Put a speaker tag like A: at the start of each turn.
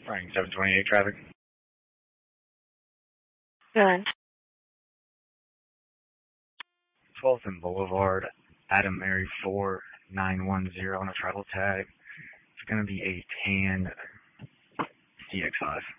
A: Running 728 traffic.
B: Good.
A: 12th and Boulevard, Adam Mary 4910 on a travel tag. It's going to be a tan CX5.